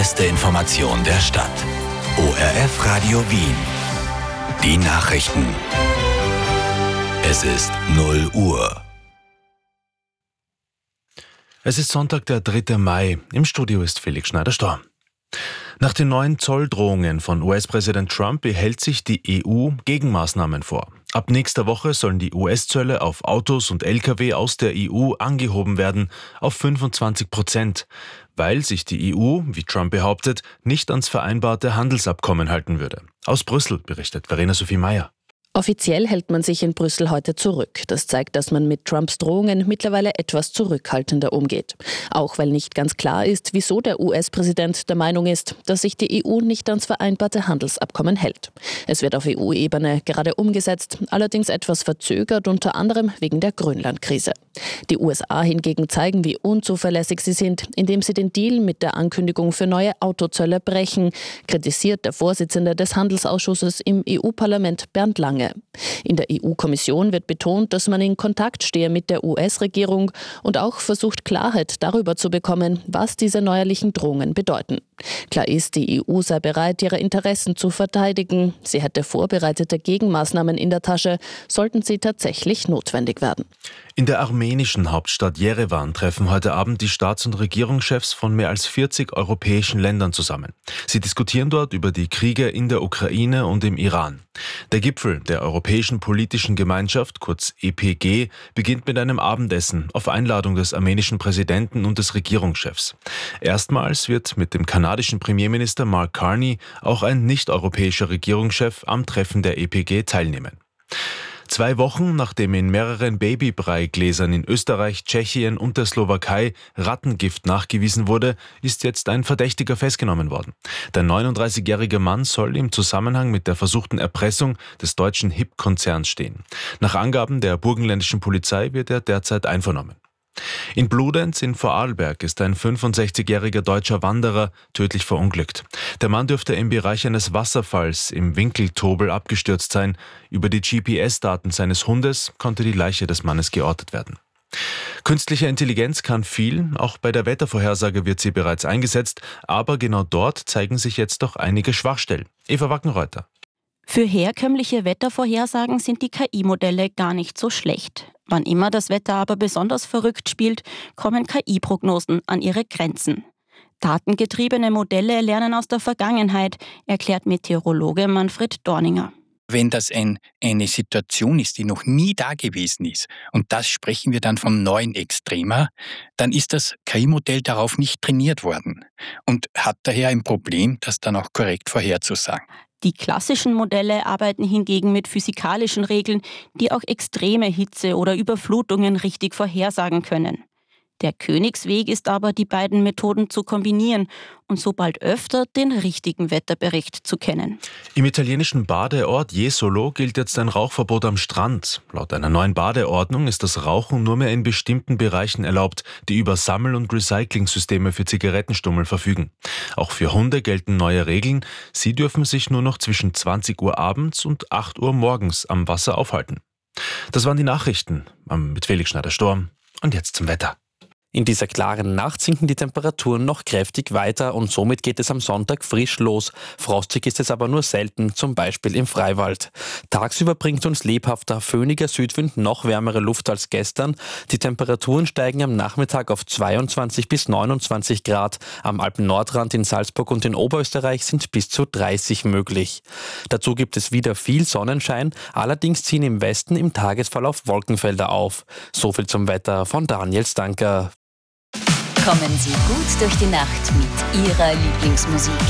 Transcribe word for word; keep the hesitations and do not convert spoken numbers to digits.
Beste Information der Stadt. O R F Radio Wien. Die Nachrichten. Es ist null Uhr. Es ist Sonntag, der dritte Mai. Im Studio ist Felix Schneider-Storm. Nach den neuen Zolldrohungen von U S-Präsident Trump behält sich die E U Gegenmaßnahmen vor. Ab nächster Woche sollen die U S-Zölle auf Autos und L K W aus der E U angehoben werden auf fünfundzwanzig Prozent, weil sich die E U, wie Trump behauptet, nicht ans vereinbarte Handelsabkommen halten würde. Aus Brüssel berichtet Verena Sophie Meyer. Offiziell hält man sich in Brüssel heute zurück. Das zeigt, dass man mit Trumps Drohungen mittlerweile etwas zurückhaltender umgeht. Auch weil nicht ganz klar ist, wieso der U S-Präsident der Meinung ist, dass sich die E U nicht ans vereinbarte Handelsabkommen hält. Es wird auf E U-Ebene gerade umgesetzt, allerdings etwas verzögert, unter anderem wegen der Grönland-Krise. Die U S A hingegen zeigen, wie unzuverlässig sie sind, indem sie den Deal mit der Ankündigung für neue Autozölle brechen, kritisiert der Vorsitzende des Handelsausschusses im E U-Parlament Bernd Lange. In der E U-Kommission wird betont, dass man in Kontakt stehe mit der U S-Regierung und auch versucht, Klarheit darüber zu bekommen, was diese neuerlichen Drohungen bedeuten. Klar ist, die E U sei bereit, ihre Interessen zu verteidigen. Sie hätte vorbereitete Gegenmaßnahmen in der Tasche, sollten sie tatsächlich notwendig werden. In der armenischen Hauptstadt Jerewan treffen heute Abend die Staats- und Regierungschefs von mehr als vierzig europäischen Ländern zusammen. Sie diskutieren dort über die Kriege in der Ukraine und im Iran. Der Gipfel der Europäischen Politischen Gemeinschaft, kurz E P G, beginnt mit einem Abendessen auf Einladung des armenischen Präsidenten und des Regierungschefs. Erstmals wird mit dem kanadischen Premierminister Mark Carney auch ein nicht-europäischer Regierungschef am Treffen der E P G teilnehmen. Zwei Wochen nachdem in mehreren Babybreigläsern in Österreich, Tschechien und der Slowakei Rattengift nachgewiesen wurde, ist jetzt ein Verdächtiger festgenommen worden. Der neununddreißigjährige Mann soll im Zusammenhang mit der versuchten Erpressung des deutschen H I P-Konzerns stehen. Nach Angaben der burgenländischen Polizei wird er derzeit einvernommen. In Bludenz in Vorarlberg ist ein fünfundsechzigjähriger deutscher Wanderer tödlich verunglückt. Der Mann dürfte im Bereich eines Wasserfalls im Winkeltobel abgestürzt sein. Über die G P S-Daten seines Hundes konnte die Leiche des Mannes geortet werden. Künstliche Intelligenz kann viel, auch bei der Wettervorhersage wird sie bereits eingesetzt, aber genau dort zeigen sich jetzt doch einige Schwachstellen. Eva Wackenreuther. Für herkömmliche Wettervorhersagen sind die K I-Modelle gar nicht so schlecht. Wann immer das Wetter aber besonders verrückt spielt, kommen K I-Prognosen an ihre Grenzen. Datengetriebene Modelle lernen aus der Vergangenheit, erklärt Meteorologe Manfred Dorninger. Wenn das ein, eine Situation ist, die noch nie da gewesen ist, und das sprechen wir dann vom neuen Extrema, dann ist das K I-Modell darauf nicht trainiert worden und hat daher ein Problem, das dann auch korrekt vorherzusagen. Die klassischen Modelle arbeiten hingegen mit physikalischen Regeln, die auch extreme Hitze oder Überflutungen richtig vorhersagen können. Der Königsweg ist aber, die beiden Methoden zu kombinieren und so bald öfter den richtigen Wetterbericht zu kennen. Im italienischen Badeort Jesolo gilt jetzt ein Rauchverbot am Strand. Laut einer neuen Badeordnung ist das Rauchen nur mehr in bestimmten Bereichen erlaubt, die über Sammel- und Recyclingsysteme für Zigarettenstummel verfügen. Auch für Hunde gelten neue Regeln. Sie dürfen sich nur noch zwischen zwanzig Uhr abends und acht Uhr morgens am Wasser aufhalten. Das waren die Nachrichten mit Felix Schneider-Storm. Und jetzt zum Wetter. In dieser klaren Nacht sinken die Temperaturen noch kräftig weiter und somit geht es am Sonntag frisch los. Frostig ist es aber nur selten, zum Beispiel im Freiwald. Tagsüber bringt uns lebhafter, föhniger Südwind noch wärmere Luft als gestern. Die Temperaturen steigen am Nachmittag auf zweiundzwanzig bis neunundzwanzig Grad. Am Alpen-Nordrand in Salzburg und in Oberösterreich sind bis zu dreißig möglich. Dazu gibt es wieder viel Sonnenschein, allerdings ziehen im Westen im Tagesverlauf Wolkenfelder auf. So viel zum Wetter von Daniel Stanker. Kommen Sie gut durch die Nacht mit Ihrer Lieblingsmusik.